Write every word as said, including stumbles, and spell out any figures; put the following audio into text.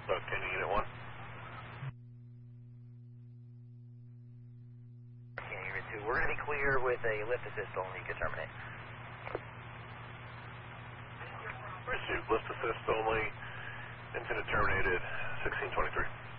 Alpha, can you unit one? Can unit two, we're going to be clear with a lift assist only. You can terminate. Received, lift assist only, incident terminated, sixteen twenty-three.